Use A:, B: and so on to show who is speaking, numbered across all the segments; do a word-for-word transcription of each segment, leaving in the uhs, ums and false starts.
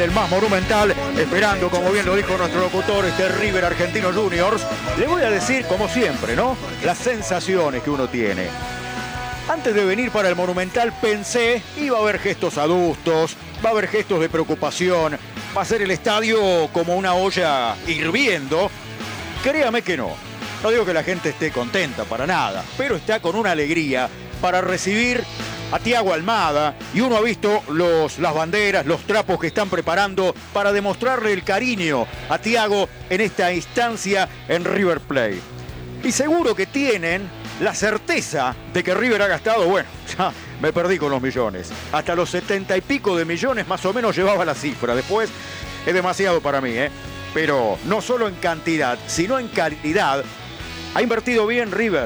A: El más monumental, esperando, como bien lo dijo nuestro locutor, este River Argentinos Juniors. Le voy a decir, como siempre, ¿no? Las sensaciones que uno tiene. Antes de venir para el Monumental pensé, iba a haber gestos adustos, va a haber gestos de preocupación, va a ser el estadio como una olla hirviendo. Créame que no. No digo que la gente esté contenta, para nada, pero está con una alegría para recibir a Thiago Almada, y uno ha visto los, las banderas, los trapos que están preparando para demostrarle el cariño a Thiago en esta instancia en River Plate. Y seguro que tienen la certeza de que River ha gastado, bueno, ya me perdí con los millones, hasta los setenta y pico de millones más o menos llevaba la cifra, después es demasiado para mí, ¿eh? Pero no solo en cantidad, sino en calidad, ha invertido bien River,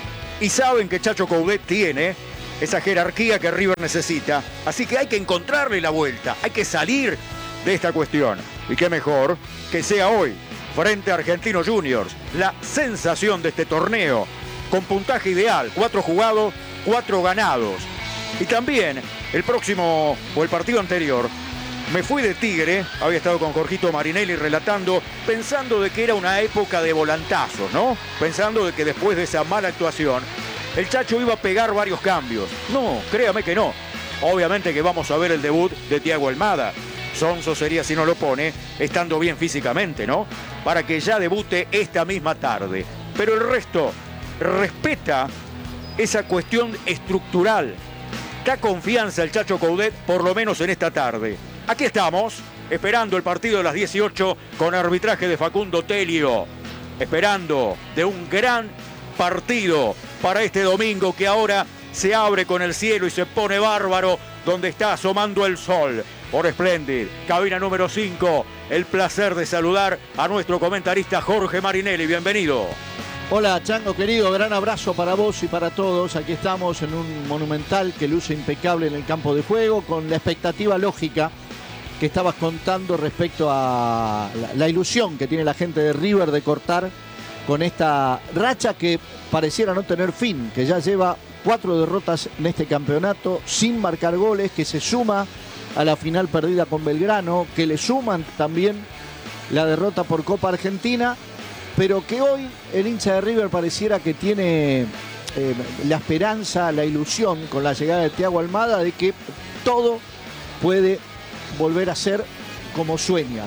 A: y saben que Chacho Coudet tiene esa jerarquía que River necesita. Así que hay que encontrarle la vuelta, hay que salir de esta cuestión. Y qué mejor que sea hoy, frente a Argentinos Juniors, la sensación de este torneo, con puntaje ideal, cuatro jugados, cuatro ganados. Y también el próximo, o el partido anterior, me fui de Tigre, había estado con Jorgito Marinelli relatando, pensando de que era una época de volantazos, ¿no? Pensando de que después de esa mala actuación, el Chacho iba a pegar varios cambios. No, créame que no. Obviamente que vamos a ver el debut de Thiago Almada. Sonso sería si no lo pone, estando bien físicamente, ¿no? Para que ya debute esta misma tarde. Pero el resto respeta esa cuestión estructural. Da confianza el Chacho Coudet, por lo menos en esta tarde. Aquí estamos, esperando el partido de las dieciocho con arbitraje de Facundo Telio. Esperando de un gran partido para este domingo que ahora se abre con el cielo y se pone bárbaro, donde está asomando el sol. Por Splendid, cabina número cinco, el placer de saludar a nuestro comentarista Jorge Marinelli. Bienvenido.
B: Hola Chango querido, gran abrazo para vos y para todos. Aquí estamos en un Monumental que luce impecable en el campo de juego, con la expectativa lógica que estabas contando respecto a la, la ilusión que tiene la gente de River de cortar con esta racha que pareciera no tener fin, que ya lleva cuatro derrotas en este campeonato sin marcar goles, que se suma a la final perdida con Belgrano, que le suman también la derrota por Copa Argentina, pero que hoy el hincha de River pareciera que tiene eh, la esperanza, la ilusión con la llegada de Thiago Almada de que todo puede volver a ser como sueñan,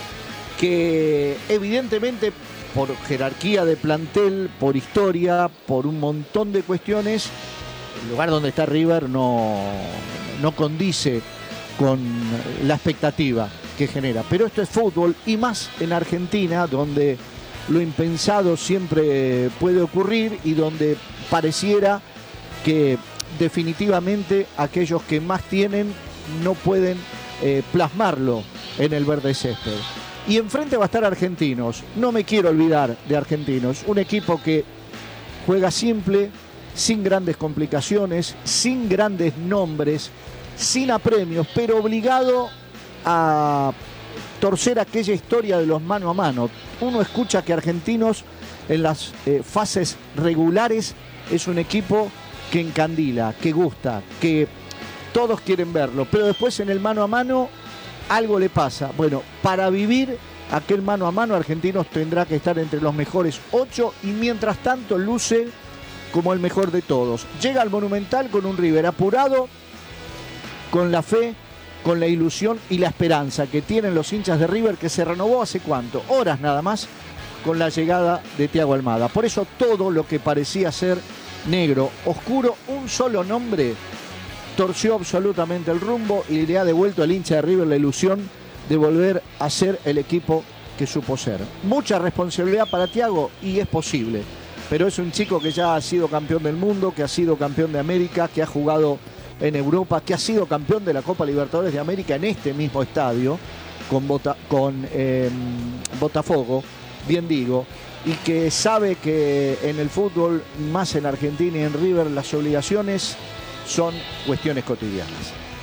B: que evidentemente por jerarquía de plantel, por historia, por un montón de cuestiones, el lugar donde está River no, no condice con la expectativa que genera. Pero esto es fútbol, y más en Argentina, donde lo impensado siempre puede ocurrir y donde pareciera que definitivamente aquellos que más tienen no pueden eh, plasmarlo en el verde césped. Y enfrente va a estar Argentinos. No me quiero olvidar de Argentinos. Un equipo que juega simple, sin grandes complicaciones, sin grandes nombres, sin apremios, pero obligado a torcer aquella historia de los mano a mano. Uno escucha que Argentinos en las eh, fases regulares es un equipo que encandila, que gusta, que todos quieren verlo, pero después en el mano a mano algo le pasa. Bueno, para vivir aquel mano a mano, Argentinos tendrá que estar entre los mejores ocho y mientras tanto luce como el mejor de todos. Llega al Monumental con un River apurado, con la fe, con la ilusión y la esperanza que tienen los hinchas de River, que se renovó hace cuánto, horas nada más, con la llegada de Thiago Almada. Por eso todo lo que parecía ser negro, oscuro, un solo nombre, torció absolutamente el rumbo y le ha devuelto al hincha de River la ilusión de volver a ser el equipo que supo ser. Mucha responsabilidad para Thiago y es posible, pero es un chico que ya ha sido campeón del mundo, que ha sido campeón de América, que ha jugado en Europa, que ha sido campeón de la Copa Libertadores de América en este mismo estadio con, Bota, con eh, Botafogo, bien digo, y que sabe que en el fútbol, más en Argentina y en River, las obligaciones son cuestiones cotidianas.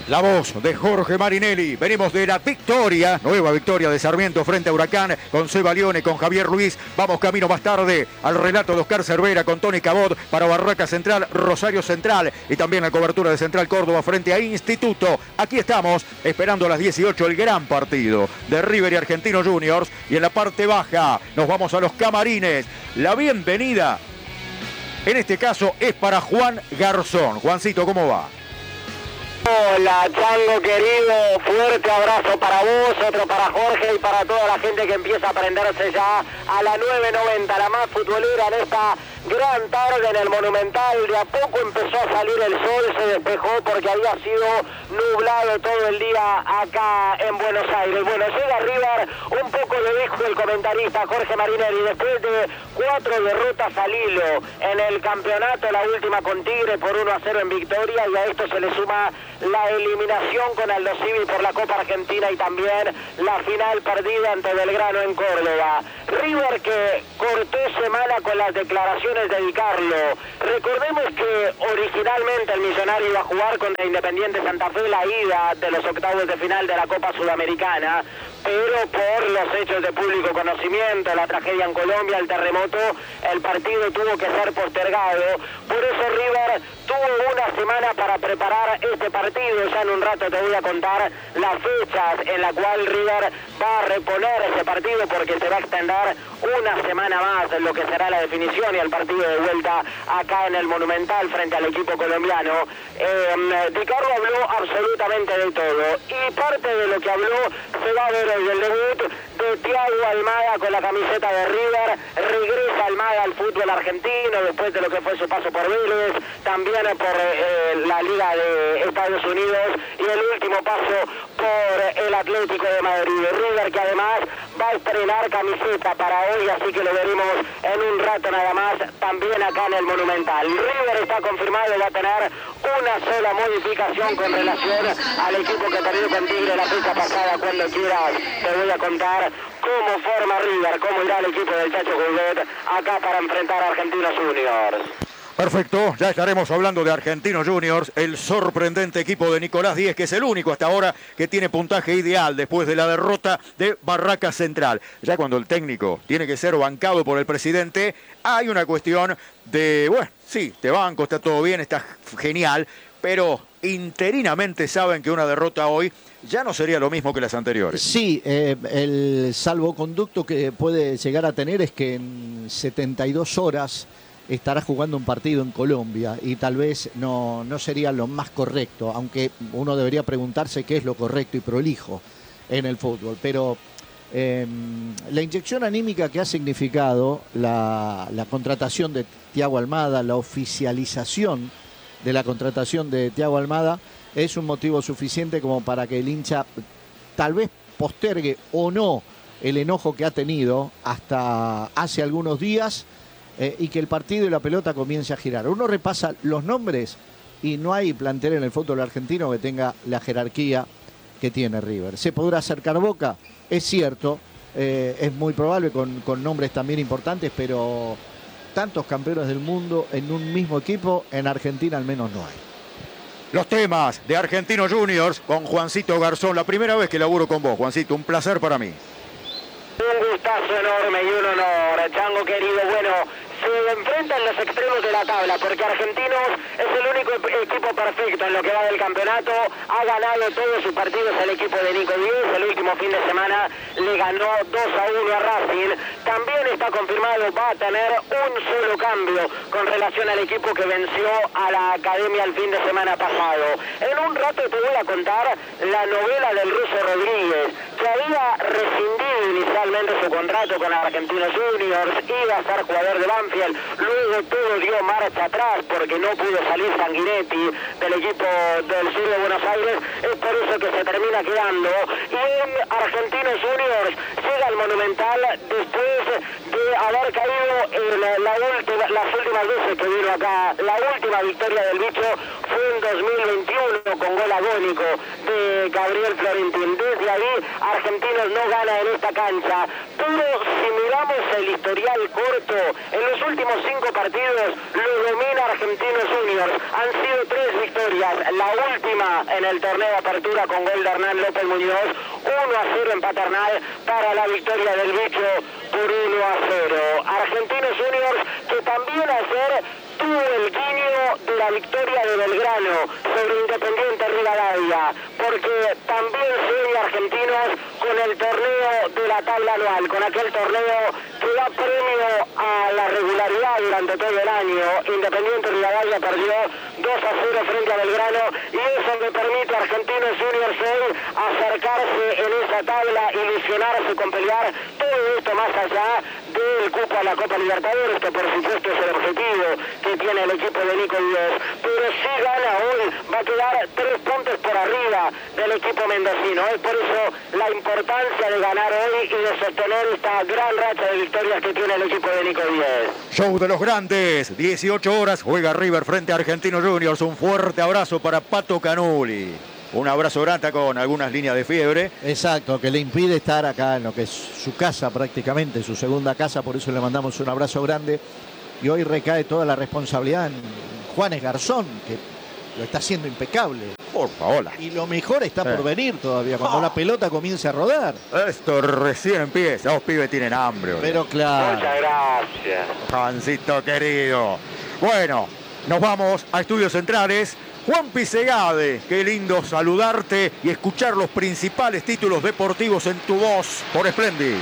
A: La voz de Jorge Marinelli. Venimos de la victoria, nueva victoria de Sarmiento frente a Huracán, con Seba Lione, con Javier Ruiz. Vamos camino más tarde al relato de Oscar Cervera con Tony Cabot para Barraca Central, Rosario Central y también la cobertura de Central Córdoba frente a Instituto. Aquí estamos esperando a las dieciocho el gran partido de River y Argentinos Juniors. Y en la parte baja nos vamos a los camarines. La bienvenida en este caso es para Juan Garzón. Juancito, ¿cómo va?
C: Hola, Chango querido, fuerte abrazo para vos, otro para Jorge y para toda la gente que empieza a prenderse ya a la nueve noventa, la más futbolera en esta gran tarde en el Monumental. De a poco empezó a salir el sol, se despejó porque había sido nublado todo el día acá en Buenos Aires. Bueno, llega River, un poco lo dijo el comentarista Jorge Marinelli, después de cuatro derrotas al hilo en el campeonato, la última con Tigre por uno a cero en victoria, y a esto se le suma la eliminación con Aldo Civi por la Copa Argentina y también la final perdida ante Belgrano en Córdoba. River que cortó semana con las declaraciones de Di Carlo. Recordemos que originalmente el Millonario iba a jugar contra Independiente Santa Fe la ida de los octavos de final de la Copa Sudamericana, pero por los hechos de público conocimiento, la tragedia en Colombia, el terremoto, el partido tuvo que ser postergado. Por eso River tuvo una semana para preparar este partido. Ya en un rato te voy a contar las fechas en la cual River va a reponer ese partido, porque se va a extender una semana más en lo que será la definición y el partido de vuelta acá en el Monumental frente al equipo colombiano. Eh, Di Carlo habló absolutamente de todo, y parte de lo que habló se va a ver hoy el debut de Thiago Almada con la camiseta de River. Regresa Almada al fútbol argentino después de lo que fue su paso por Vélez, también por eh, la Liga de Estados Unidos y el último paso por el Atlético de Madrid. River que además va a estrenar camiseta para hoy, así que lo veremos en un rato nada más también acá en el Monumental. River está confirmado, va a tener una sola modificación con relación al equipo que perdió con Tigre la fecha pasada. Cuando quieras te voy a contar cómo forma River, cómo irá el equipo del Chacho Coudet acá para enfrentar a Argentinos Juniors.
A: Perfecto, ya estaremos hablando de Argentinos Juniors, el sorprendente equipo de Nicolás Díez, que es el único hasta ahora que tiene puntaje ideal después de la derrota de Barraca Central. Ya cuando el técnico tiene que ser bancado por el presidente, hay una cuestión de, bueno, sí, te banco, está todo bien, está genial, pero interinamente saben que una derrota hoy ya no sería lo mismo que las anteriores.
B: Sí, eh, el salvoconducto que puede llegar a tener es que en setenta y dos horas estará jugando un partido en Colombia y tal vez no, no sería lo más correcto, aunque uno debería preguntarse qué es lo correcto y prolijo en el fútbol. Pero eh, la inyección anímica que ha significado la, la contratación de Thiago Almada, la oficialización de la contratación de Thiago Almada, es un motivo suficiente como para que el hincha tal vez postergue o no el enojo que ha tenido hasta hace algunos días, Eh, y que el partido y la pelota comience a girar. Uno repasa los nombres y no hay plantel en el fútbol argentino que tenga la jerarquía que tiene River. ¿Se podrá acercar Boca? Es cierto, eh, es muy probable con, con nombres también importantes, pero tantos campeones del mundo en un mismo equipo, en Argentina al menos no hay.
A: Los temas de Argentinos Juniors con Juancito Garzón. La primera vez que laburo con vos, Juancito, un placer para mí.
C: Un gustazo enorme y un honor, Chango querido. Bueno, se enfrentan los extremos de la tabla, porque Argentinos es el único equipo perfecto en lo que va del campeonato. Ha ganado todos sus partidos el equipo de Nico Díez. El último fin de semana le ganó dos a uno a Racing. También está confirmado, va a tener un solo cambio con relación al equipo que venció a la Academia el fin de semana pasado. En un rato te voy a contar la novela del Ruso Rodríguez, que había rescindido inicialmente su contrato con Argentinos Juniors, iba a ser jugador de Banfield, luego todo dio marcha atrás porque no pudo salir Sanguinetti del equipo del sur de Buenos Aires. Es por eso que se termina quedando, y en Argentinos Juniors llega al Monumental después de haber caído en la última, las últimas veces que vino acá. La última victoria del bicho fue en dos mil veintiuno con gol agónico de Gabriel Florentín. Desde ahí ahí Argentinos no gana en esta cancha. Pero si miramos el historial corto, en los últimos cinco partidos lo domina Argentinos Juniors. Han sido tres victorias, la última en el torneo de apertura con gol de Hernán López Muñoz, uno a cero en Paternal para la victoria del Bicho por uno a cero. Argentinos Juniors que también ayer tuvo el guiño de la victoria de Belgrano sobre Independiente Rivadavia, porque también sigue Argentinos con el torneo de la tabla anual, con aquel torneo que da premio a la regularidad durante todo el año. Independiente Rivadavia perdió dos a cero frente a Belgrano y eso le permite a Argentinos Juniors hoy acercarse en esa tabla, ilusionarse con pelear todo esto más allá del cupo a la Copa Libertadores, que por supuesto es el objetivo que tiene el equipo de Nico Díaz, pero si gana hoy va a quedar tres puntos por arriba del equipo mendocino. Es por eso la importancia de ganar hoy y de sostener esta gran racha de victorias que tiene el equipo de Nico Díaz.
A: Show de los grandes, dieciocho horas, juega River frente a Argentinos Juniors. Un fuerte abrazo para Pato Canuli. Un abrazo grande con algunas líneas de fiebre.
B: Exacto, que le impide estar acá en lo que es su casa prácticamente, su segunda casa, por eso le mandamos un abrazo grande. Y hoy recae toda la responsabilidad en Juanes Garzón, que lo está haciendo impecable.
A: Por favor.
B: Y lo mejor está
A: eh.
B: por venir todavía, cuando oh. la pelota comience a rodar.
A: Esto recién empieza, los pibes tienen hambre. Bro.
B: Pero claro.
C: Muchas gracias.
A: Juancito querido. Bueno, nos vamos a Estudios Centrales. Juanpi Segade, qué lindo saludarte y escuchar los principales títulos deportivos en tu voz por Splendid.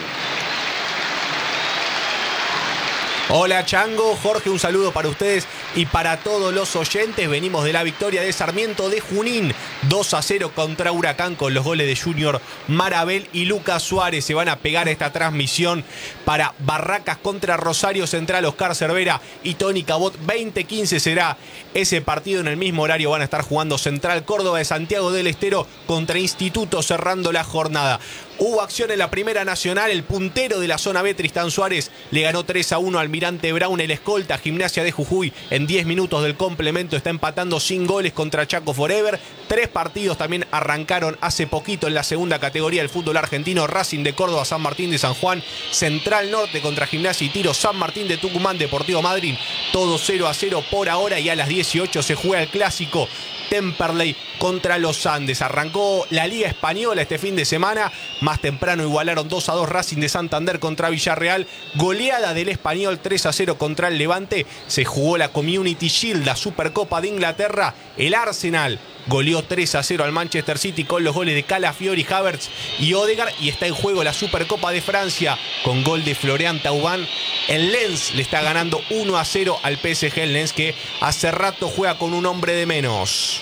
D: Hola Chango, Jorge, un saludo para ustedes y para todos los oyentes. Venimos de la victoria de Sarmiento de Junín, dos a cero contra Huracán con los goles de Junior Marabel y Lucas Suárez. Se van a pegar a esta transmisión para Barracas contra Rosario Central, Oscar Cervera y Tony Cabot. veinte quince será ese partido, en el mismo horario van a estar jugando Central Córdoba de Santiago del Estero contra Instituto cerrando la jornada. Hubo acción en la Primera Nacional, el puntero de la zona B, Tristán Suárez, le ganó tres a uno al Almirante Brown, el escolta Gimnasia de Jujuy. En diez minutos del complemento está empatando sin goles contra Chaco Forever. Tres partidos también arrancaron hace poquito en la segunda categoría del fútbol argentino. Racing de Córdoba, San Martín de San Juan, Central Norte contra Gimnasia y Tiro, San Martín de Tucumán, Deportivo Madryn. Todo cero a cero por ahora y a las dieciocho se juega el clásico Temperley contra los Andes. Arrancó la Liga Española este fin de semana. Más temprano igualaron dos a dos Racing de Santander contra Villarreal. Goleada del Español tres a cero contra el Levante. Se jugó la Community Shield, la Supercopa de Inglaterra. El Arsenal goleó tres a cero al Manchester City con los goles de Calafiori, Havertz y Odegaard. Y está en juego la Supercopa de Francia con gol de Florian Thauvin. El Lens le está ganando uno a cero al P S G. El Lens que hace rato juega con un hombre de menos.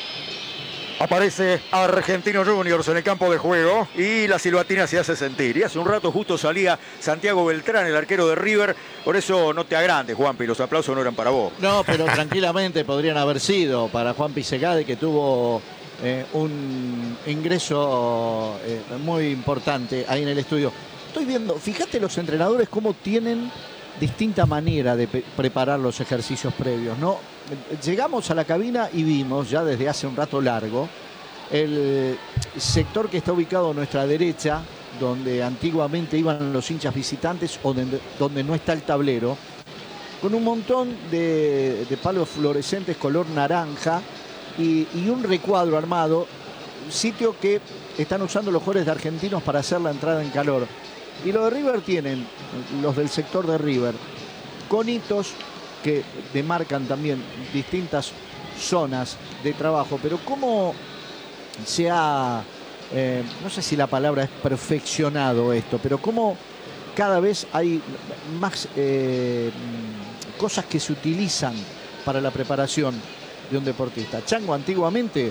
A: Aparece Argentinos Juniors en el campo de juego y la silbatina se hace sentir. Y hace un rato justo salía Santiago Beltrán, el arquero de River. Por eso no te agrandes, Juanpi, los aplausos no eran para vos.
B: No, pero tranquilamente podrían haber sido para Juanpi Segade, que tuvo eh, un ingreso eh, muy importante ahí en el estudio. Estoy viendo, fíjate los entrenadores cómo tienen distinta manera de preparar los ejercicios previos, ¿no? Llegamos a la cabina y vimos ya desde hace un rato largo el sector que está ubicado a nuestra derecha, donde antiguamente iban los hinchas visitantes o donde, donde no está el tablero, con un montón de, de palos fluorescentes color naranja y, y un recuadro armado, sitio que están usando los jugadores de Argentinos para hacer la entrada en calor. Y los de River tienen, los del sector de River, conitos que demarcan también distintas zonas de trabajo, pero cómo se ha, eh, no sé si la palabra es perfeccionado esto, pero cómo cada vez hay más eh, cosas que se utilizan para la preparación de un deportista. Chango, antiguamente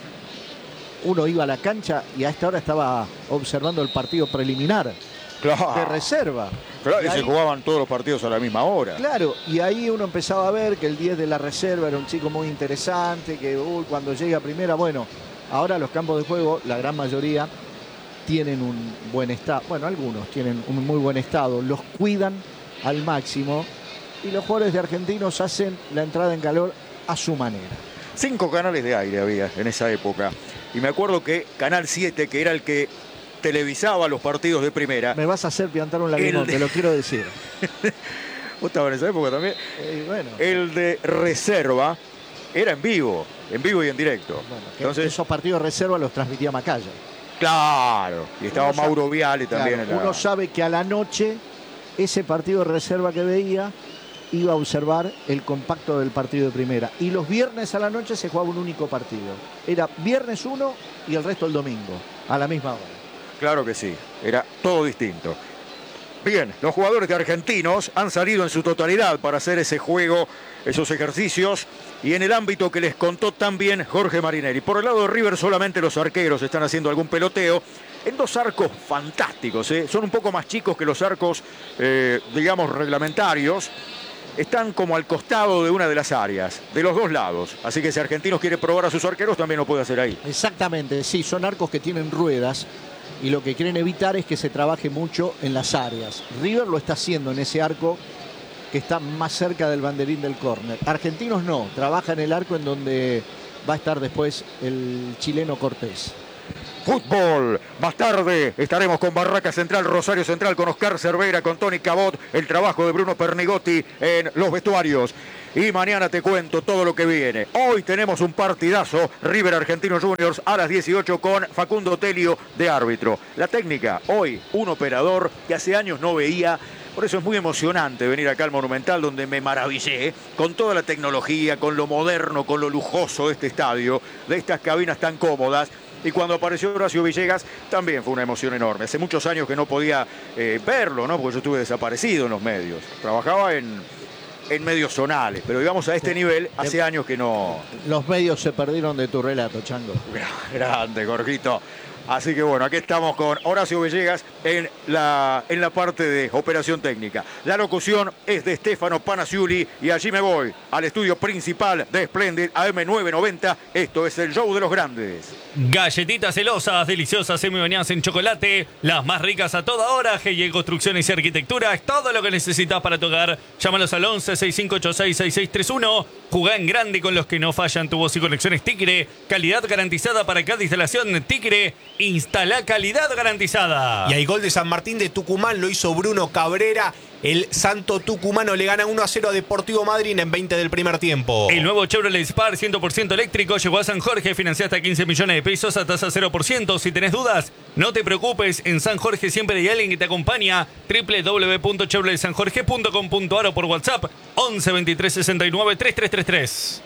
B: uno iba a la cancha y a esta hora estaba observando el partido preliminar. Claro. De reserva.
A: Claro, y,
B: y
A: ahí, se jugaban todos los partidos a la misma hora.
B: Claro, y ahí uno empezaba a ver que el diez de la reserva era un chico muy interesante, que uy, cuando llega a primera, bueno, ahora los campos de juego, la gran mayoría, tienen un buen estado. Bueno, algunos tienen un muy buen estado, los cuidan al máximo y los jugadores de Argentinos hacen la entrada en calor a su manera.
A: Cinco canales de aire había en esa época. Y me acuerdo que Canal siete, que era el que televisaba los partidos de primera.
B: Me vas a hacer piantar un lagrimón,
A: de...
B: te lo quiero decir.
A: ¿Vos estabas en esa época también?
B: Eh, bueno.
A: El de reserva era en vivo, en vivo y en directo.
B: Bueno,
A: Entonces,
B: esos partidos de reserva los transmitía Macaya.
A: claro, y estaba
B: Uno
A: Mauro
B: sabe,
A: Viale también.
B: claro,
A: en la...
B: Uno sabe que a la noche, ese partido de reserva que veía, iba a observar el compacto del partido de primera. Y los viernes a la noche se jugaba un único partido. Era viernes uno y el resto el domingo, a la misma hora.
A: Claro que sí, era todo distinto. Bien, los jugadores de Argentinos han salido en su totalidad para hacer ese juego, esos ejercicios, y en el ámbito que les contó también Jorge Marinelli. Por el lado de River solamente los arqueros están haciendo algún peloteo en dos arcos fantásticos, ¿eh? Son un poco más chicos que los arcos, eh, digamos, reglamentarios. Están como al costado de una de las áreas, de los dos lados. Así que si Argentinos quiere probar a sus arqueros, también lo puede hacer ahí.
B: Exactamente, sí, son arcos que tienen ruedas. Y lo que quieren evitar es que se trabaje mucho en las áreas. River lo está haciendo en ese arco que está más cerca del banderín del córner. Argentinos no, trabaja en el arco en donde va a estar después el chileno Cortés.
A: Fútbol, más tarde estaremos con Barraca Central, Rosario Central, con Oscar Cervera, con Tony Cabot, el trabajo de Bruno Pernigotti en los vestuarios. Y mañana te cuento todo lo que viene. Hoy tenemos un partidazo, River Argentinos Juniors a las dieciocho con Facundo Telio de árbitro. La técnica, hoy un operador que hace años no veía. Por eso es muy emocionante venir acá al Monumental, donde me maravillé con toda la tecnología, con lo moderno, con lo lujoso de este estadio, de estas cabinas tan cómodas. Y cuando apareció Horacio Villegas también fue una emoción enorme. Hace muchos años que no podía eh, verlo, ¿no? Porque yo estuve desaparecido en los medios. Trabajaba en, en medios zonales, pero digamos a este nivel hace años que no...
B: Los medios se perdieron de tu relato, Chango.
A: Grande, Jorgito. Así que bueno, aquí estamos con Horacio Villegas en la, en la parte de operación técnica. La locución es de Stefano Panaciuli y allí me voy al estudio principal de Splendid A M novecientos noventa. Esto es el show de los grandes.
E: Galletitas celosas, deliciosas, semi-bañadas en chocolate, las más ricas a toda hora. G Y Construcciones y Arquitectura es todo lo que necesitas para tu hogar. Llámalos al once, sesenta y cinco ochenta y seis, sesenta y seis treinta y uno. Jugá en grande con los que no fallan. Tubos y conexiones Tigre. Calidad garantizada para cada instalación Tigre. Instala calidad garantizada.
D: Y hay gol de San Martín de Tucumán, lo hizo Bruno Cabrera. El Santo Tucumano le gana uno a cero a Deportivo Madryn en veinte del primer tiempo.
E: El nuevo Chevrolet Spark cien por ciento eléctrico llegó a San Jorge, financia hasta quince millones de pesos a tasa cero por ciento. Si tenés dudas, no te preocupes, en San Jorge siempre hay alguien que te acompaña. doble u doble u doble u punto chevrolet san jorge punto com punto a r o por WhatsApp once, veintitrés, sesenta y nueve, treinta y tres treinta y tres.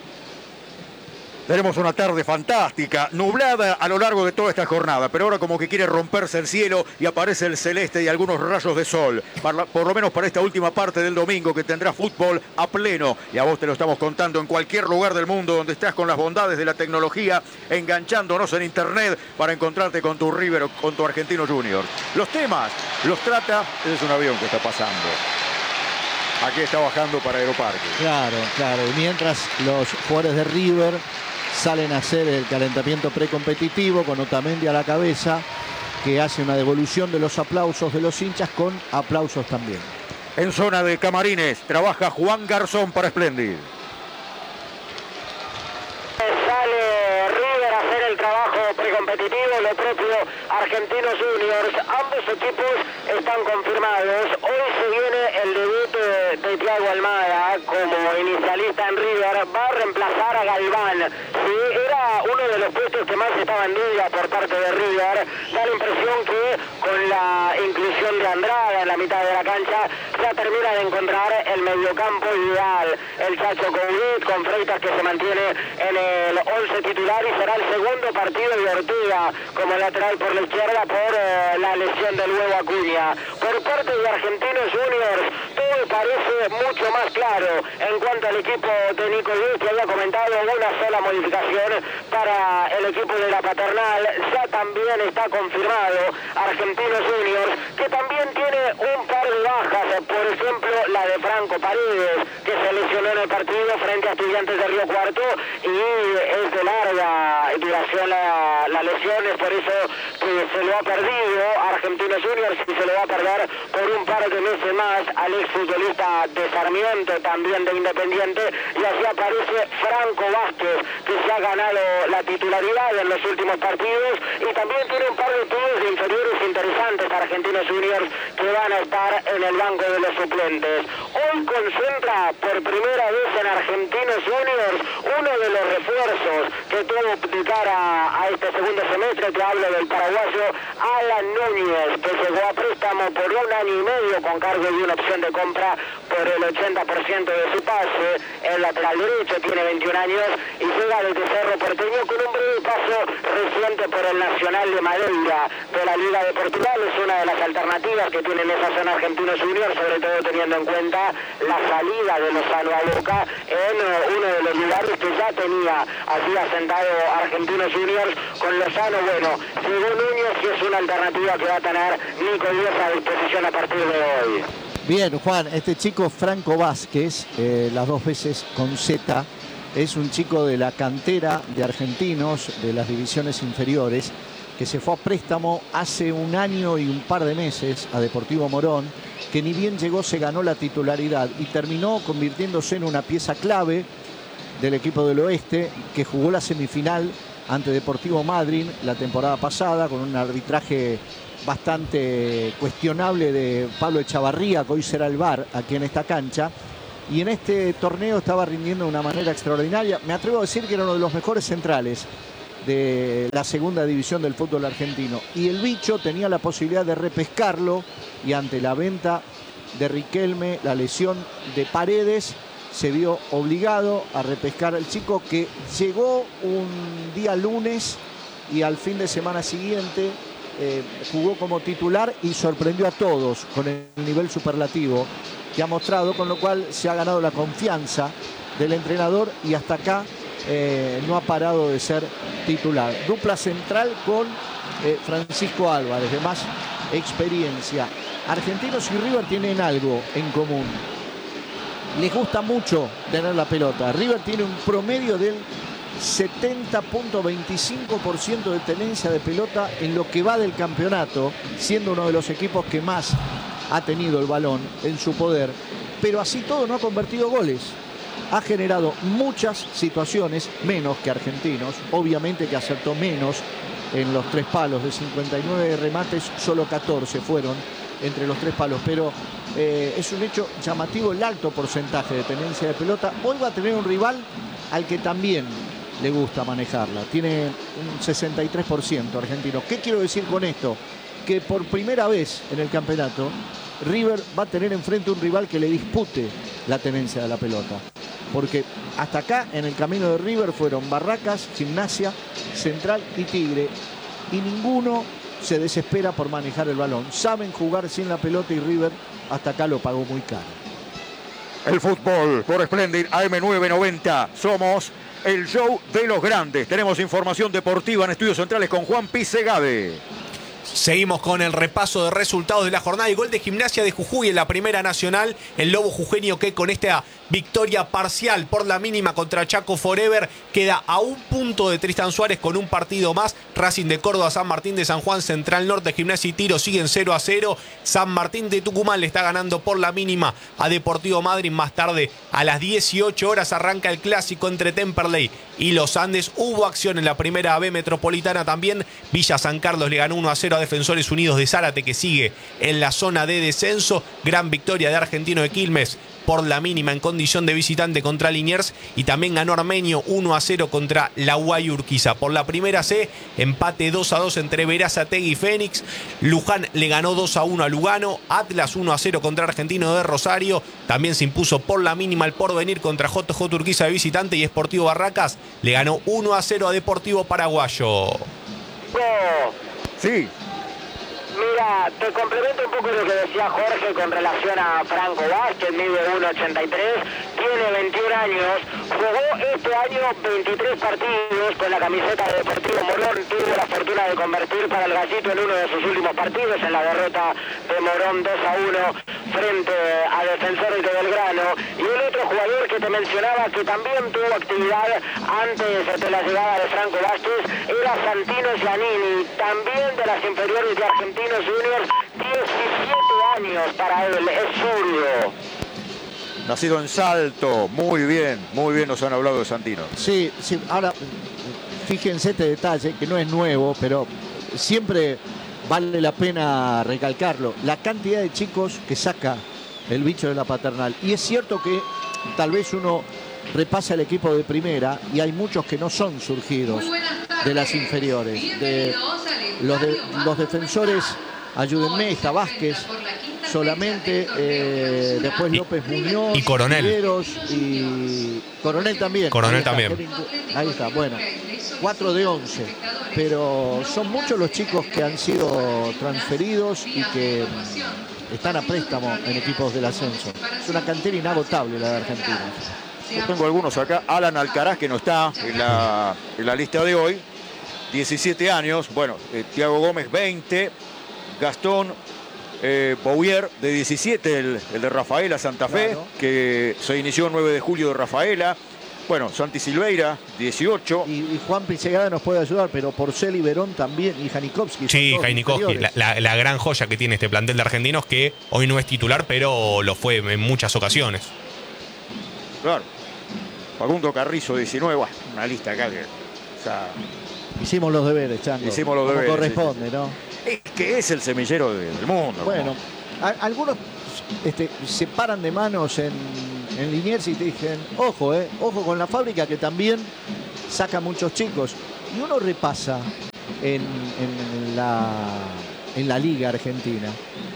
A: Tenemos una tarde fantástica, nublada a lo largo de toda esta jornada, pero ahora como que quiere romperse el cielo y aparece el celeste y algunos rayos de sol, para, por lo menos para esta última parte del domingo que tendrá fútbol a pleno. Y a vos te lo estamos contando en cualquier lugar del mundo donde estás con las bondades de la tecnología, enganchándonos en internet para encontrarte con tu River o con tu Argentino Juniors. Los temas los trata, ese es un avión que está pasando. Aquí está bajando para Aeroparque.
B: Claro, claro. Y mientras los jugadores de River salen a hacer el calentamiento precompetitivo con Otamendi a la cabeza, que hace una devolución de los aplausos de los hinchas con aplausos también.
A: En zona de camarines trabaja Juan Garzón para Splendid.
C: Sale River a hacer el trabajo precompetitivo, lo propio Argentinos Juniors. Ambos equipos están confirmados. Hoy se viene el debut de, de Thiago Almada como inicialista en River. Va a reemplazar a Galván. Sí, era uno de los puestos que más estaba en duda por parte de River. Da la impresión que con la inclusión de Andrada en la mitad de la cancha ya termina de encontrar el mediocampo ideal. El Chacho Coudet con Freitas que se mantiene en el once titular y será el segundo partido de Ortega como lateral por la izquierda por eh, la lesión del huevo Acuña. Por parte de Argentinos Juniors todo parece mucho más claro en cuanto al equipo de Nico Díaz, que había comentado una sola modificación para el equipo de la Paternal. Ya también está confirmado Argentinos Juniors, que también tiene un par de bajas, por ejemplo la de Franco Paredes, que se lesionó en el partido frente a Estudiantes de Río Cuarto y es de larga duración la, la lesión, es por eso que se le lo ha perdido Argentinos Juniors y se lo va a perder por un par de meses más al exfutbolista de Sarmiento, también de Independiente, y así aparece Franco Vázquez, que se ha ganado la titularidad en los últimos partidos y también tiene un par de pibes de inferiores interesantes Argentinos Juniors que van a estar en el banco de los suplentes. Hoy concentra por primera vez en Argentinos Juniors uno de los refuerzos que tuvo de cara a este segundo semestre, que hablo del paraguayo Alan Núñez, que llegó a préstamo por un año y medio con cargo de una opción de compra por el ochenta por ciento de su pase. El lateral derecho tiene veintiún años y llega desde Cerro Porteño con un breve paso reciente por el Nacional de Madeira de la Liga de Portugal. Es una de las alternativas que tienen esa zona Argentinos Juniors, sobre todo teniendo en cuenta la salida de Lozano a Boca en uno de los lugares que ya tenía así asentado Argentinos Juniors. Con Lozano, bueno, llegó Núñez y es una alternativa que va a tener Nico Díaz a disposición a partir de hoy.
B: Bien, Juan, este chico Franco Vázquez, eh, las dos veces con Z, es un chico de la cantera de Argentinos, de las divisiones inferiores, que se fue a préstamo hace un año y un par de meses a Deportivo Morón, que ni bien llegó se ganó la titularidad y terminó convirtiéndose en una pieza clave del equipo del Oeste, que jugó la semifinal ante Deportivo Madryn la temporada pasada con un arbitraje bastante cuestionable de Pablo Echavarría, que hoy será el V A R aquí en esta cancha. Y en este torneo estaba rindiendo de una manera extraordinaria. Me atrevo a decir que era uno de los mejores centrales de la segunda división del fútbol argentino. Y el bicho tenía la posibilidad de repescarlo y ante la venta de Riquelme, la lesión de Paredes, se vio obligado a repescar al chico, que llegó un día lunes y al fin de semana siguiente eh, jugó como titular y sorprendió a todos con el nivel superlativo que ha mostrado, con lo cual se ha ganado la confianza del entrenador y hasta acá eh, no ha parado de ser titular. Dupla central con eh, Francisco Álvarez, de más experiencia. Argentinos y River tienen algo en común. Les gusta mucho tener la pelota. River tiene un promedio del setenta punto veinticinco por ciento de tenencia de pelota en lo que va del campeonato, siendo uno de los equipos que más ha tenido el balón en su poder, pero así todo no ha convertido goles. Ha generado muchas situaciones, menos que Argentinos, obviamente que acertó menos en los tres palos. De cincuenta y nueve remates, solo catorce fueron entre los tres palos, pero eh, es un hecho llamativo el alto porcentaje de tenencia de pelota. Hoy va a tener un rival al que también le gusta manejarla, tiene un sesenta y tres por ciento Argentinos. ¿Qué quiero decir con esto? Que por primera vez en el campeonato River va a tener enfrente un rival que le dispute la tenencia de la pelota, porque hasta acá en el camino de River fueron Barracas, Gimnasia, Central y Tigre, y ninguno se desespera por manejar el balón. Saben jugar sin la pelota y River hasta acá lo pagó muy caro.
A: El fútbol por Splendid A M nueve noventa. Somos el show de los grandes. Tenemos información deportiva en Estudios Centrales con Juan Pisegade.
D: Seguimos con el repaso de resultados de la jornada. El gol de Gimnasia de Jujuy en la Primera Nacional. El Lobo jujeño, que con esta victoria parcial por la mínima contra Chaco Forever queda a un punto de Tristan Suárez con un partido más. Racing de Córdoba, San Martín de San Juan, Central Norte, Gimnasia y Tiro siguen cero a cero. San Martín de Tucumán le está ganando por la mínima a Deportivo Madryn. Más tarde, a las dieciocho horas, arranca el clásico entre Temperley y Los Andes. Hubo acción en la Primera B Metropolitana también. Villa San Carlos le ganó uno a cero a Defensores Unidos de Zárate, que sigue en la zona de descenso. Gran victoria de Argentino de Quilmes por la mínima en condición de visitante contra Liniers, y también ganó Armenio uno a cero contra la U A Y Urquiza. Por la Primera C, empate dos a dos entre Verazategui y Fénix. Luján le ganó dos a uno a Lugano. Atlas uno a cero contra Argentino de Rosario. También se impuso por la mínima el Porvenir contra J J Urquiza de visitante, y Sportivo Barracas le ganó uno a cero a Deportivo Paraguayo.
A: Sí.
C: Mira, te complemento un poco lo que decía Jorge con relación a Franco Vázquez, mide uno ochenta y tres, tiene veintiún años, jugó este año veintitrés partidos con la camiseta de Deportivo Morón, tuvo la fortuna de convertir para el Gallito en uno de sus últimos partidos, en la derrota de Morón dos a uno frente a Defensores de Belgrano. Y el otro jugador que te mencionaba que también tuvo actividad antes de la llegada de Franco Vázquez era Santino Giannini, también de las inferiores de Argentinos Juniors, diecisiete años para él, es zurdo.
A: Nacido en Salto, muy bien, muy bien nos han hablado de Santino.
B: Sí, sí, ahora fíjense este detalle que no es nuevo, pero siempre vale la pena recalcarlo. La cantidad de chicos que saca el bicho de la Paternal. Y es cierto que tal vez uno repasa el equipo de primera y hay muchos que no son surgidos de las inferiores. De los, de, los defensores, ayúdenme, está Vázquez solamente, eh, después López Muñoz
D: y Coronel.
B: Riveros, y Coronel también.
D: Coronel
B: ahí está,
D: también.
B: Ahí está, bueno, cuatro de once, pero son muchos los chicos que han sido transferidos y que están a préstamo en equipos del ascenso. Es una cantera inagotable la de Argentina.
A: Yo tengo algunos acá, Alan Alcaraz, que no está en la, en la lista de hoy, diecisiete años, bueno, eh, Tiago Gómez veinte, Gastón eh, Bouvier de diecisiete, el, el de Rafaela Santa Fe,
B: Claro.
A: que se inició el nueve de julio de Rafaela. Bueno, Santi Silveira, dieciocho.
B: Y, y Juan Pizegada nos puede ayudar, pero Porcel y Verón también, y Janikovsky.
D: Sí,
B: son todos
D: Janikovsky, la,
B: inferiores.
D: la- la gran joya que tiene este plantel de argentinos, que hoy no es titular, pero lo fue en muchas ocasiones.
A: Claro. Facundo Carrizo, diecinueve. Bueno, una lista acá que... O sea,
B: Hicimos los deberes, Chango.
A: Hicimos los
B: como
A: deberes,
B: corresponde, ¿no?
A: es que es el semillero de- del mundo.
B: Bueno, a- algunos este, se paran de manos en, en Liniers y te dicen, ojo, eh, ojo con la fábrica que también saca muchos chicos. Y uno repasa en, en la, en la Liga Argentina.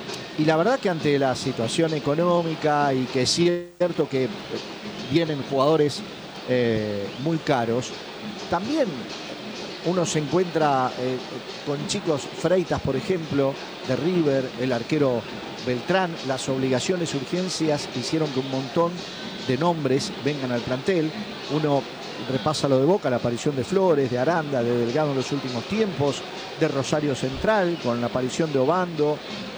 B: Y la verdad que ante la situación económica y que es cierto que eh, vienen jugadores eh, muy caros, también uno se encuentra eh, con chicos Freitas, por ejemplo, de River, el arquero Beltrán. Las obligaciones, urgencias hicieron que un montón de nombres vengan al plantel. Uno repasa lo de Boca, la aparición de Flores, de Aranda, de Delgado en los últimos tiempos, de Rosario Central, con la aparición de Obando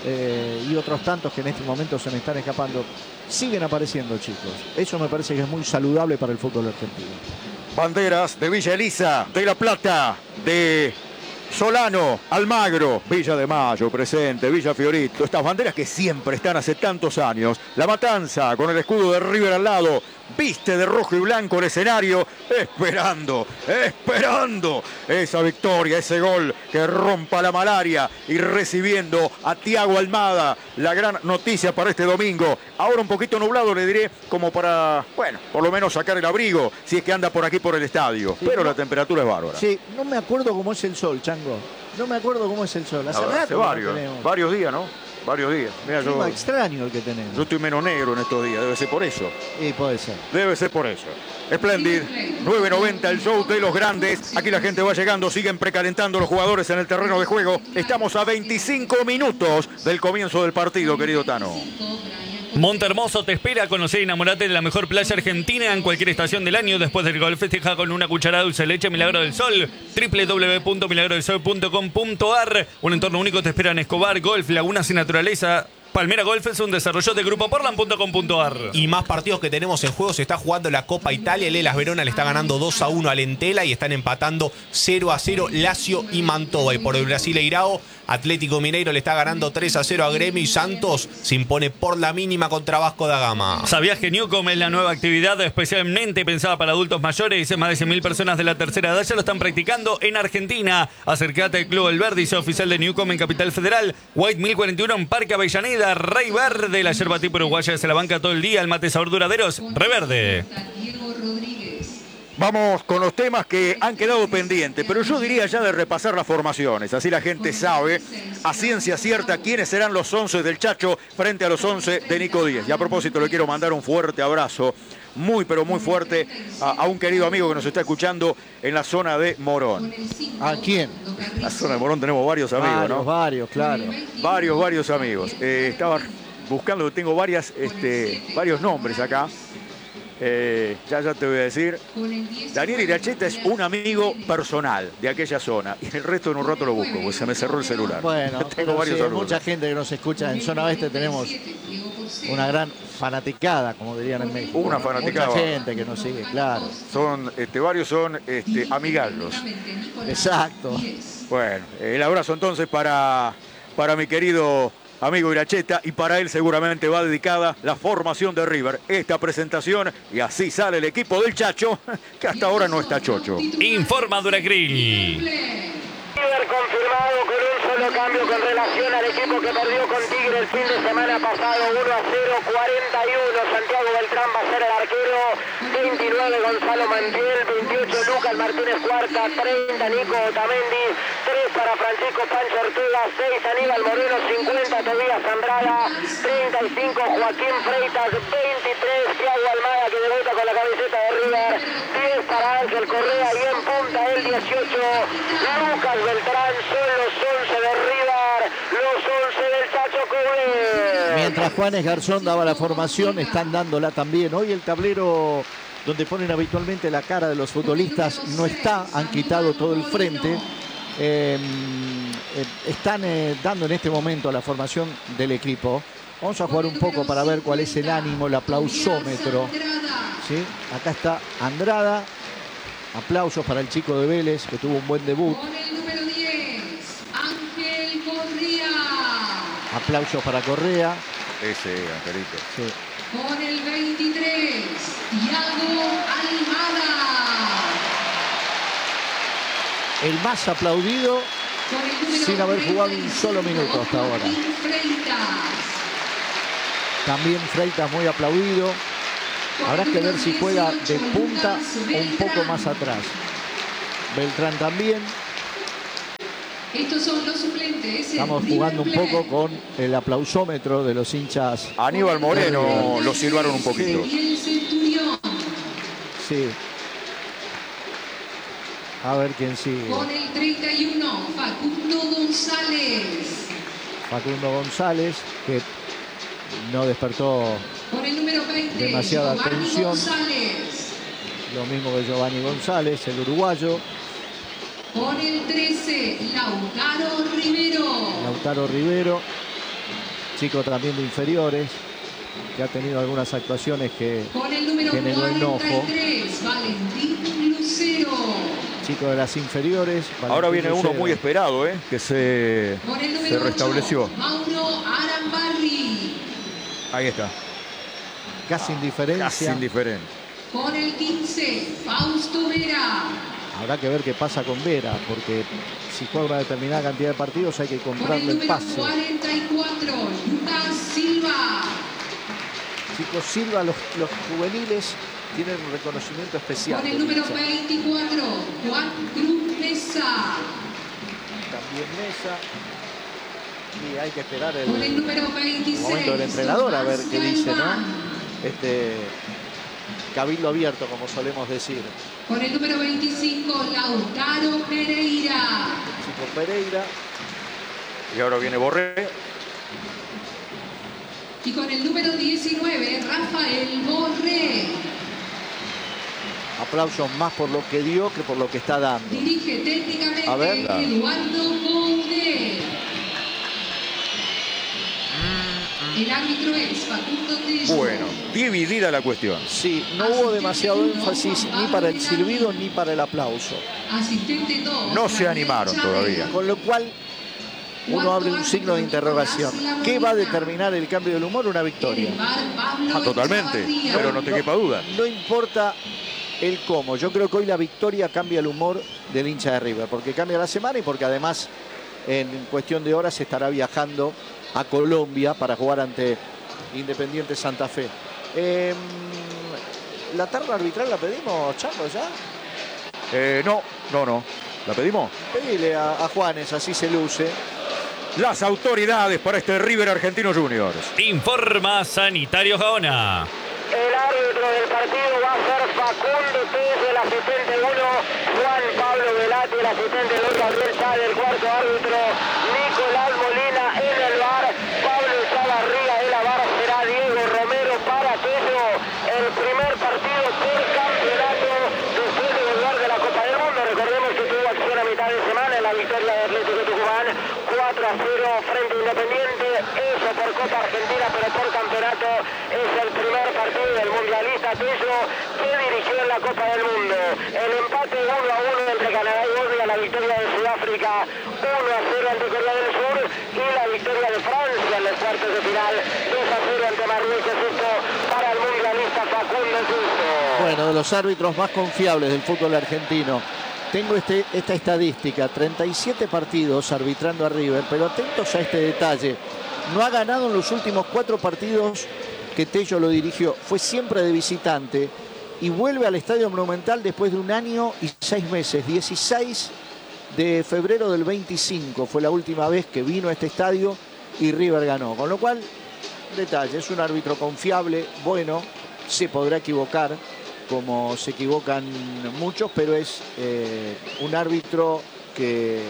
B: eh, y otros tantos que en este momento se me están escapando. Siguen apareciendo chicos. Eso me parece que es muy saludable para el fútbol argentino.
A: Banderas de Villa Elisa, de La Plata, de Solano, Almagro, Villa de Mayo presente, Villa Fiorito. Estas banderas que siempre están hace tantos años. La Matanza con el escudo de River al lado. Viste de rojo y blanco el escenario, esperando, esperando esa victoria, ese gol que rompa la malaria y recibiendo a Tiago Almada. La gran noticia para este domingo. Ahora un poquito nublado, le diré, como para, bueno, por lo menos sacar el abrigo, si es que anda por aquí por el estadio.
B: Sí,
A: Pero
B: no-
A: la temperatura es bárbara.
B: Sí, no me acuerdo cómo es el sol, Chango. No me acuerdo cómo es el sol. Hace
A: La verdad,
B: rato
A: hace
B: que no
A: varios,
B: tenemos.
A: varios días, ¿no? Varios días. Mira,
B: Clima
A: yo,
B: extraño el que tenemos.
A: yo estoy menos negro en estos días, debe ser por eso.
B: Y puede ser.
A: Debe ser por eso. Splendid, nueve noventa, el show de los grandes. Aquí la gente va llegando, siguen precalentando los jugadores en el terreno de juego. Estamos a veinticinco minutos del comienzo del partido, querido Tano.
E: Montehermoso te espera, conocer y enamorarte de la mejor playa argentina en cualquier estación del año. Después del gol festeja con una cucharada dulce de leche Milagro del Sol. doble u doble u doble u punto milagro del sol punto com punto ar. Un entorno único te espera en Escobar, golf, lagunas y naturaleza. Palmera Golf es un desarrollo de Grupo Portland punto com punto ar.
D: Y más partidos que tenemos en juego. Se está jugando la Copa Italia. El Hellas Verona le está ganando dos a uno al Entela y están empatando cero a cero Lazio y Mantova. Y por el Brasileirao, Atlético Mineiro le está ganando tres a cero a Gremio y Santos se impone por la mínima contra Vasco da Gama.
E: ¿Sabías que Newcom es la nueva actividad especialmente pensada para adultos mayores? Más de cien mil personas de la tercera edad ya lo están practicando en Argentina. Acércate al Club El Vértice oficial de Newcom en Capital Federal. White mil cuarenta y uno en Parque Avellaneda. Rey Verde, la yerba tipo uruguaya se la banca todo el día. El mate sabor duraderos. Reverde.
A: Vamos con los temas que han quedado pendientes, pero yo diría ya de repasar las formaciones, así la gente sabe a ciencia cierta quiénes serán los once del Chacho frente a los once de Nico Díez. Y a propósito le quiero mandar un fuerte abrazo, muy pero muy fuerte, a, a un querido amigo que nos está escuchando en la zona de Morón.
B: ¿A quién?
A: En la zona de Morón tenemos varios amigos,
B: Varios,
A: ¿no?
B: varios, claro.
A: Varios, varios amigos. Eh, estaba buscando, tengo varias, este, varios nombres acá. Eh, ya ya te voy a decir. Daniel Iracheta es un amigo personal de aquella zona. Y el resto en un rato lo busco, porque se me cerró el celular.
B: Bueno,
A: tengo varios
B: sí,
A: saludos.
B: mucha gente que nos escucha en zona oeste. Tenemos una gran fanaticada, como dirían en México.
A: Una fanaticada.
B: Mucha gente que nos sigue, claro.
A: Son, este, varios son este, amigallos.
B: Exacto.
A: Bueno, el abrazo entonces para, para mi querido amigo Iracheta, y para él seguramente va dedicada la formación de River, esta presentación, y así sale el equipo del Chacho, que hasta ahora no está chocho.
E: Informa Duracril.
C: River confirmado con un solo cambio con relación al equipo que perdió con Tigre el fin de semana pasado, uno a cero, cuarenta y uno. Santiago Beltrán va a ser el arquero, veintinueve Gonzalo Mantiel, veintiocho Lucas Martínez Cuarta, treinta Nico Otamendi, tres para Francisco Pancho Ortega, seis Aníbal Moreno, cincuenta Tobías Andrada, treinta y cinco Joaquín Freitas, veintitrés Thiago Almada, que debuta con la camiseta de River, diez para Ángel Correa y en punta el dieciocho Lucas Beltrán. Son los once de River, los once del Chacho Coudet.
B: Mientras Juanes Garzón daba la formación, están dándola también. Hoy el tablero donde ponen habitualmente la cara de los futbolistas no está, han quitado todo el frente. Eh, eh, están eh, dando en este momento la formación del equipo. Vamos a jugar un poco para ver cuál es el ánimo, el aplausómetro. ¿Sí? Acá está Andrada. Aplausos para el chico de Vélez, que tuvo un buen debut.
F: Con el número diez, Ángel Correa.
B: Aplausos para Correa.
A: Ese, Angelito.
B: Sí.
F: Con el veintitrés, Thiago Almada.
B: El más aplaudido
F: Con el número
B: sin haber jugado un
F: treinta y
B: solo minuto hasta ahora.
F: Joaquín Freitas.
B: También Freitas muy aplaudido. Habrá que ver si juega de punta o un poco más atrás. Beltrán también.
F: Estos son los suplentes.
B: Estamos jugando un poco con el aplausómetro de los hinchas.
A: Aníbal Moreno lo silbaron un poquito.
F: Y el Centurión.
B: Sí. A ver quién sigue.
F: Con el treinta y uno, Facundo González.
B: Facundo González, que no despertó
F: Con el número veinte,
B: demasiada
F: Giovanni
B: atención.
F: González.
B: Lo mismo que Giovanni González, el uruguayo.
F: Con el trece, Lautaro Rivero.
B: Lautaro Rivero, chico también de inferiores, que ha tenido algunas actuaciones que
F: Con el número
B: generó enojo.
F: cuarenta y tres, Valentín Lucero.
B: Chico de las inferiores.
A: Ahora
B: Valentín
A: viene uno
B: Lucero.
A: muy esperado, ¿eh? Que se,
F: Con el
A: se
F: número
A: restableció.
F: ocho, Mauro Arambarri.
A: Ahí está.
B: Casi indiferencia.
A: Casi indiferente.
F: Con el quince, Fausto Vera.
B: Habrá que ver qué pasa con Vera, porque si juega una determinada cantidad de partidos hay que
F: Con el
B: comprarle el
F: número
B: pase.
F: cuarenta y cuatro, Lucas Silva.
B: Chicos, Silva, los, los juveniles tienen un reconocimiento especial.
F: Con el
B: del
F: número
B: hincha.
F: veinticuatro, Juan Cruz Mesa.
B: También Mesa. Y hay que esperar el,
F: Con el número
B: el
F: veintiséis,
B: momento del entrenador a ver
F: Tomás
B: qué dice, ¿no?
F: Galván.
B: Este cabildo abierto, como solemos decir.
F: Con el número veinticinco, Lautaro Pereira.
B: Chico Pereira.
A: Y ahora viene Borré.
F: Y con el número diecinueve, Rafael Borré.
B: Aplausos más por lo que dio que por lo que está dando.
F: Dirige técnicamente
B: A ver.
F: Eduardo Coudet. El árbitro es Facundo Tello.
A: Bueno, dividida la cuestión.
B: Sí, no hubo demasiado énfasis ni para el silbido ni para el aplauso.
F: Asistente dos.
A: No se animaron todavía.
B: Con lo cual uno abre un signo de interrogación. ¿Qué va a determinar el cambio del humor? Una victoria.
A: Ah, totalmente. Pero no te quepa duda.
B: No importa el cómo. Yo creo que hoy la victoria cambia el humor del hincha de River. Porque cambia la semana y porque además en cuestión de horas estará viajando a Colombia para jugar ante Independiente Santa Fe. Eh, ¿La terna arbitral la pedimos, Chaco, ya?
A: Eh, no, no, no. ¿La pedimos?
B: Pedile a, a Juanes, así se luce.
A: Las autoridades para este River Argentino Juniors.
E: Informa Sanitario Gaona.
C: El árbitro del partido va a ser Facundo Tello, el asistente uno, Juan Pablo Velati, el asistente dos, Gabriel Sade, el cuarto árbitro, Nicolás Molina en el bar, Pablo Chavarría en la bar, será Diego Romero para Tello. El primer partido Copa Argentina, pero por campeonato es el primer partido del mundialista Tello que dirigió en la Copa del Mundo. El empate uno a uno entre Canadá y Bosnia, la victoria de Sudáfrica uno a cero ante Corea del Sur y la victoria de Francia en los cuartos de final dos a cero ante Marruecos. Esto para el mundialista Facundo Tuzzo.
B: Bueno, de los árbitros más confiables del fútbol argentino. Tengo este, esta estadística, treinta y siete partidos arbitrando a River, pero atentos a este detalle. No ha ganado en los últimos cuatro partidos que Tello lo dirigió. Fue siempre de visitante y vuelve al Estadio Monumental después de un año y seis meses. dieciséis de febrero del veinticinco fue la última vez que vino a este estadio y River ganó. Con lo cual, detalle, es un árbitro confiable, bueno, se podrá equivocar, como se equivocan muchos, pero es eh, un árbitro que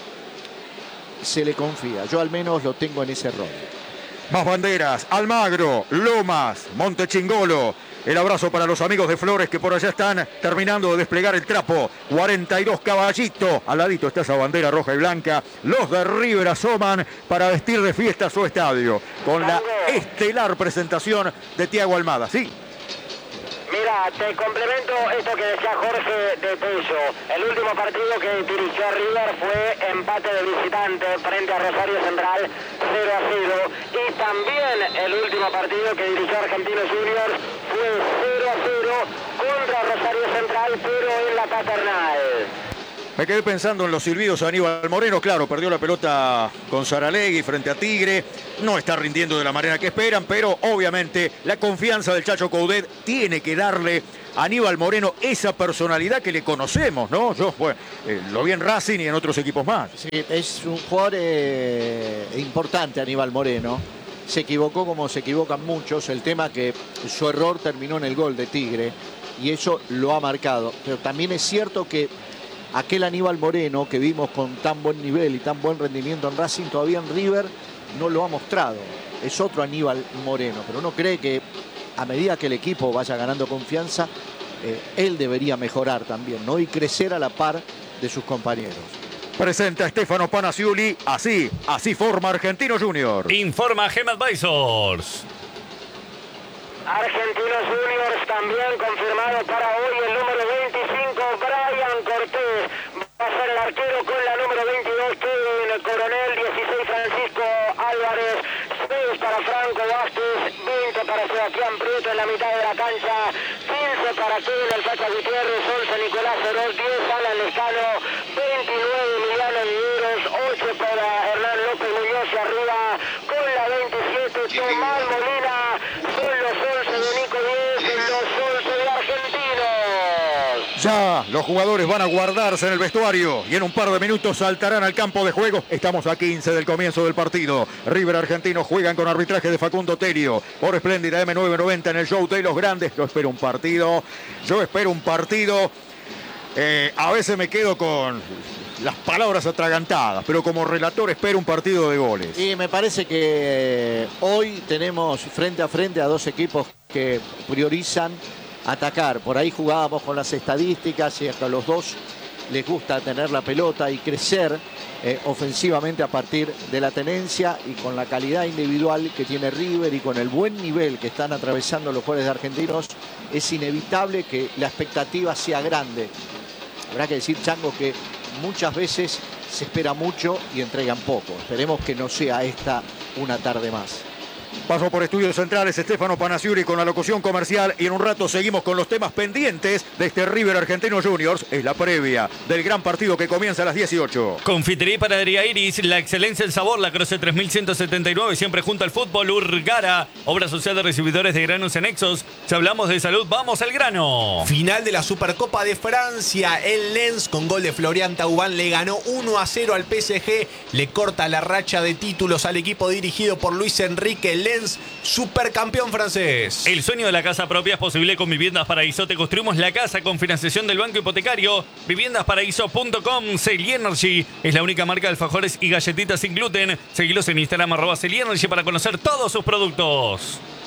B: se le confía. Yo al menos lo tengo en ese rol.
A: Más banderas, Almagro, Lomas, Montechingolo. El abrazo para los amigos de Flores que por allá están terminando de desplegar el trapo. cuarenta y dos Caballito. Al ladito está esa bandera roja y blanca. Los de River asoman para vestir de fiesta su estadio. Con la estelar presentación de Thiago Almada. ¿Sí?
C: Mira, te complemento esto que decía Jorge de Tello. El último partido que dirigió River fue empate de visitante frente a Rosario Central cero a cero. Y también el último partido que dirigió Argentinos Juniors fue cero a cero contra Rosario Central, pero en la Paternal.
A: Me quedé pensando en los silbidos a Aníbal Moreno. Claro, perdió la pelota con Saralegui frente a Tigre. No está rindiendo de la manera que esperan, pero obviamente la confianza del Chacho Coudet tiene que darle a Aníbal Moreno esa personalidad que le conocemos, ¿no? Yo pues, eh, lo vi en Racing y en otros equipos más.
B: Sí, es un jugador eh, importante, Aníbal Moreno. Se equivocó como se equivocan muchos. El tema que su error terminó en el gol de Tigre y eso lo ha marcado. Pero también es cierto que aquel Aníbal Moreno que vimos con tan buen nivel y tan buen rendimiento en Racing, todavía en River no lo ha mostrado. Es otro Aníbal Moreno, pero uno cree que a medida que el equipo vaya ganando confianza, eh, él debería mejorar también, ¿no? Y crecer a la par de sus compañeros.
A: Presenta Stefano Panaciuli. Así, así forma Argentinos Juniors.
E: Informa Gem Advisors.
C: Argentinos Juniors también confirmado para hoy el número veinticinco, Brian Cortés. Va a ser el arquero con la número veintidós, Kevin Coronel, dieciséis Francisco Álvarez, seis para Franco Vázquez, veinte para Sebastián Prieto en la mitad de la cancha, quince para Kevin El Facha Gutiérrez, once Nicolás Oroz, diez Alan Lescano, veintinueve Emiliano Viveros, ocho para Hernán López Muñoz y arriba con la veintisiete Tomás Molina. Son los once de Nico Diez, los once de Argentinos.
A: Ya los jugadores van a guardarse en el vestuario y en un par de minutos saltarán al campo de juego. Estamos a quince del comienzo del partido. River Argentinos juegan con arbitraje de Facundo Terio por Espléndida M nueve noventa en el show de los grandes. Yo espero un partido, yo espero un partido. Eh, a veces me quedo con las palabras atragantadas, pero como relator espero un partido de goles.
B: Y me parece que hoy tenemos frente a frente a dos equipos que priorizan atacar. Por ahí jugábamos con las estadísticas y hasta los dos les gusta tener la pelota y crecer eh, ofensivamente a partir de la tenencia, y con la calidad individual que tiene River y con el buen nivel que están atravesando los jugadores de Argentinos, es inevitable que la expectativa sea grande. Habrá que decir, Chango, que muchas veces se espera mucho y entregan poco. Esperemos que no sea esta una tarde más.
A: Paso por Estudios Centrales, Stefano Panaciuri con la locución comercial, y en un rato seguimos con los temas pendientes de este River Argentinos Juniors. Es la previa del gran partido que comienza a las dieciocho.
E: Confitería y Panadería Iris, la excelencia, el sabor, la Croce tres mil ciento setenta y nueve, siempre junto al fútbol. Urgara, obra social de recibidores de granos en Exos. Si hablamos de salud, vamos al grano.
D: Final de la Supercopa de Francia. El Lens, con gol de Florian Thauvin, le ganó uno a cero al P S G. Le corta la racha de títulos al equipo dirigido por Luis Enrique. Lens, supercampeón francés.
E: El sueño de la casa propia es posible con Viviendas Paraíso. Te construimos la casa con financiación del Banco Hipotecario. viviendas paraíso punto com. Celienergy es la única marca de alfajores y galletitas sin gluten. Seguilos en Instagram arroba Celienergy para conocer todos sus productos.